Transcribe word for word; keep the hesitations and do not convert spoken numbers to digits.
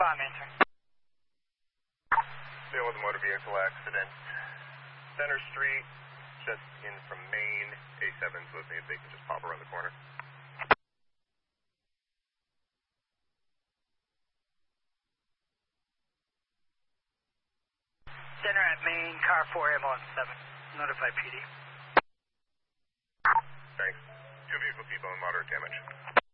five, answer. Deal with a motor vehicle accident. Center Street, just in from Main. A seven's with me, if they can just pop around the corner. Center at Main, car four, ambulance seven. Notify P D. Thanks. Two vehicles, people in moderate damage.